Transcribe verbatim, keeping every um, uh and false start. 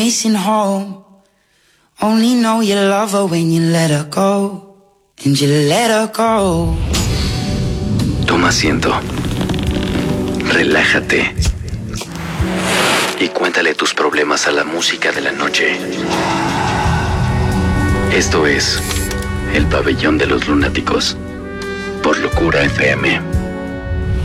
Racing home. Only know you love her when you let her go. And you let her go. Toma asiento. Relájate. Y cuéntale tus problemas a la música de la noche. Esto es El Pabellón de los Lunáticos por Locura F M.